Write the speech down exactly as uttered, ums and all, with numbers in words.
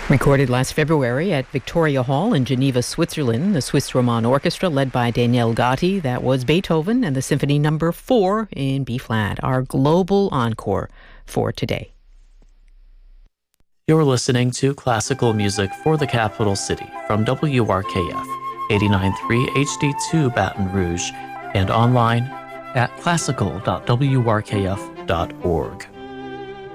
Recorded last February at Victoria Hall in Geneva, Switzerland, the Swiss Roman Orchestra led by Daniel Gatti. That was Beethoven and the Symphony Number four in B-flat, our global encore for today. You're listening to classical music for the capital city from W R K F eighty-nine point three H D two Baton Rouge and online at classical dot w r k f dot org.